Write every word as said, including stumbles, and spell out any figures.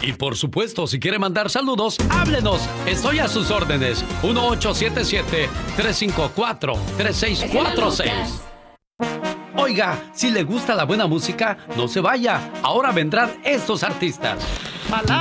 Y por supuesto, si quiere mandar saludos, háblenos. Estoy a sus órdenes. uno ocho siete siete, tres cinco cuatro, tres seis cuatro seis. Oiga, si le gusta la buena música, no se vaya. Ahora vendrán estos artistas. Malaca.